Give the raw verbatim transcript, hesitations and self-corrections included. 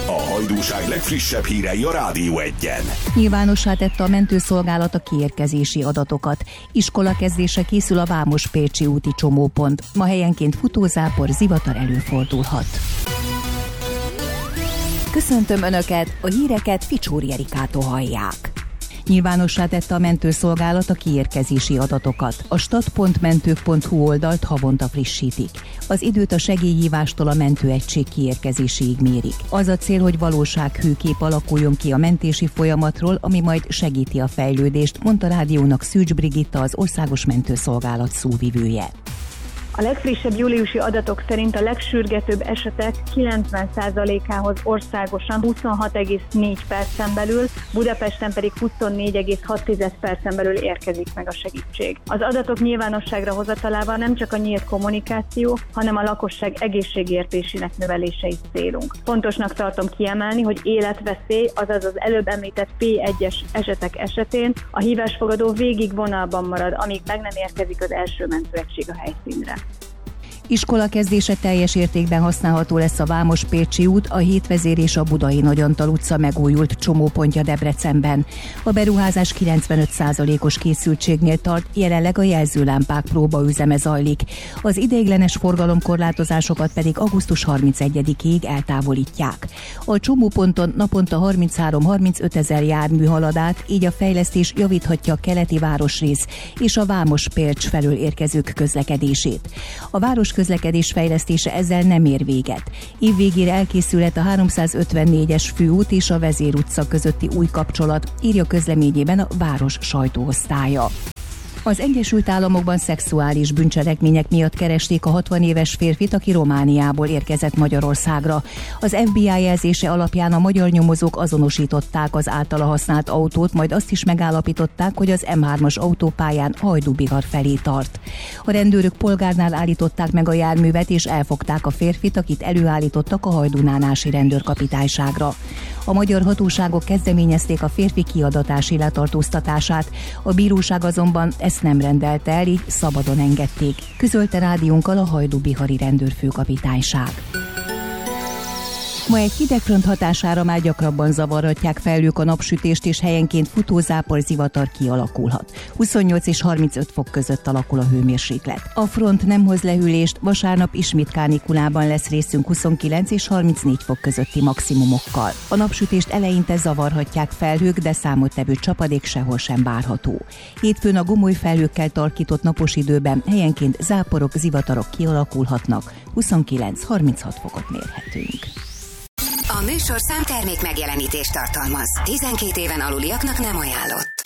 A hajdúság legfrissebb hírei a Rádió Egyen. Nyilvánossá tette a mentőszolgálat a kiérkezési adatokat. Iskola kezdése készül a Vámos-Pécsi úti csomópont. Ma helyenként futózápor, zivatar előfordulhat. Köszöntöm Önöket, a híreket Ficsóri Erikától hallják. Nyilvánossá tette a mentőszolgálat a kiérkezési adatokat. A stat pont mentők pont hu oldalt havonta frissítik. Az időt a segélyhívástól a mentőegység kiérkezéséig mérik. Az a cél, hogy valósághű kép alakuljon ki a mentési folyamatról, ami majd segíti a fejlődést, mondta rádiónak Szűcs Brigitta, az Országos Mentőszolgálat szóvivője. A legfrissebb júliusi adatok szerint a legsürgetőbb esetek kilencven százalékához országosan huszonhat egész négy percen belül, Budapesten pedig huszonnégy egész hat percen belül érkezik meg a segítség. Az adatok nyilvánosságra hozatalával nem csak a nyílt kommunikáció, hanem a lakosság egészségértésének növelése is célunk. Fontosnak tartom kiemelni, hogy életveszély, azaz az előbb említett pé egyes esetek esetén a hívásfogadó végig vonalban marad, amíg meg nem érkezik az első mentőegység a helyszínre. Iskola kezdése teljes értékben használható lesz a Vámos-Pécsi út, a Hétvezér és a Budai Nagyantal utca megújult csomópontja Debrecenben. A beruházás kilencvenöt százalékos készültségnél tart, jelenleg a jelzőlámpák próbaüzeme zajlik. Az ideiglenes forgalomkorlátozásokat pedig augusztus harmincegyedikéig eltávolítják. A csomóponton naponta harminchárom-harmincöt ezer jármű halad át, így a fejlesztés javíthatja a keleti városrész és a Vámos-Pércs felől érkezők közlekedését. A város közlekedés fejlesztése ezzel nem ér véget. Év végére elkészülhet a háromszázötvennégyes főút és a Vezér utca közötti új kapcsolat, írja közleményében a város sajtóosztálya. Az Egyesült Államokban szexuális bűncselekmények miatt keresték a hatvan éves férfit, aki Romániából érkezett Magyarországra. Az ef bé i jelzése alapján a magyar nyomozók azonosították az általa használt autót, majd azt is megállapították, hogy az em hármas autópályán Hajdú-Bihar felé tart. A rendőrök polgárnál állították meg a járművet, és elfogták a férfit, akit előállítottak a hajdunánási rendőrkapitányságra. A magyar hatóságok kezdeményezték a férfi kiadatási letartóztatását, a bíróság azonban ezt nem rendelte el, így szabadon engedték, közölte rádiónkkal a hajdú-bihari rendőrfőkapitányság. Ma egy hidegfront hatására már gyakrabban zavarhatják felhők a napsütést, és helyenként futózápor, zivatar kialakulhat. huszonnyolc és harmincöt fok között alakul a hőmérséklet. A front nem hoz lehűlést, vasárnap ismét kánikulában lesz részünk huszonkilenc és harmincnégy fok közötti maximumokkal. A napsütést eleinte zavarhatják felhők, de számottevő csapadék sehol sem várható. Hétfőn a gomoly felhőkkel tarkított napos időben helyenként záporok, zivatarok kialakulhatnak, huszonkilenc-harminchat fokot mérhetünk. A műsorszám termék megjelenítést tartalmaz. tizenkét éven aluliaknak nem ajánlott.